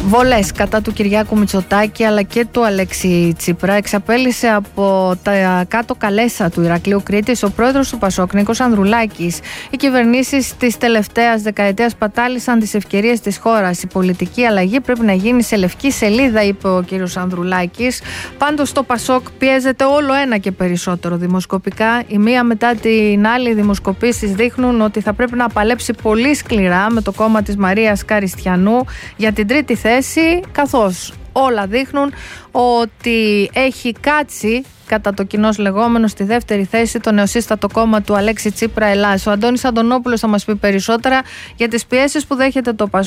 Βολές κατά του Κυριάκου Μητσοτάκη αλλά και του Αλέξη Τσίπρα εξαπέλυσε από τα κάτω καλέσα του Ηρακλείου Κρήτης ο πρόεδρος του Πασόκ, Νίκος Ανδρουλάκης. Οι κυβερνήσεις της τελευταίας δεκαετίας πατάλησαν τις ευκαιρίες της χώρας. Η πολιτική αλλαγή πρέπει να γίνει σε λευκή σελίδα, είπε ο κύριος Ανδρουλάκης. Πάντως το Πασόκ πιέζεται όλο ένα και περισσότερο δημοσκοπικά. Η μία μετά την άλλη δημοσκοπήσεις δείχνουν ότι θα πρέπει να παλέψει πολύ σκληρά με το κόμμα της Μαρίας Καριστιανού για την τρίτη θέση, καθώς όλα δείχνουν ότι έχει κάτσει κατά το κοινώς λεγόμενο στη δεύτερη θέση το νεοσύστατο κόμμα του Αλέξη Τσίπρα Ελλάς. Ο Αντώνης Αντωνόπουλος θα μας πει περισσότερα για τις πιέσεις που δέχεται το Πασόκ